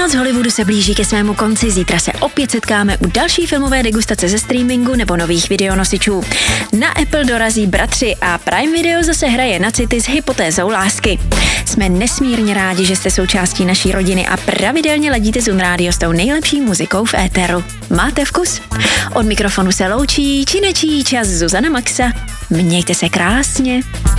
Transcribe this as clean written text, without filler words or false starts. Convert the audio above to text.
Noc Hollywoodu se blíží ke svému konci, zítra se opět setkáme u další filmové degustace ze streamingu nebo nových videonosičů. Na Apple dorazí Bratři a Prime Video zase hraje na city s hypotézou lásky. Jsme nesmírně rádi, že jste součástí naší rodiny a pravidelně ladíte Zun Radio s tou nejlepší muzikou v éteru. Máte vkus? Od mikrofonu se loučí činečí čas Zuzana Maxa. Mějte se krásně.